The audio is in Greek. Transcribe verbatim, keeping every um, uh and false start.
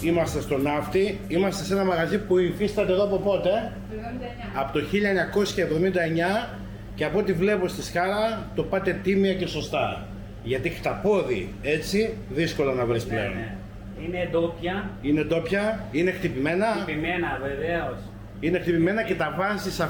Είμαστε στο Ναύτη, είμαστε σε ένα μαγαζί που υφίσταται εδώ από πότε? Από το χίλια εννιακόσια εβδομήντα εννιά και από ό,τι βλέπω στη σκάλα το πάτε τίμια και σωστά. Γιατί χταπόδι έτσι δύσκολο να βρεις πλέον. Ναι, ναι. Είναι ντόπια. Είναι ντόπια, είναι χτυπημένα. Χτυπημένα βεβαίως. Είναι χτυπημένα και τα βάζεις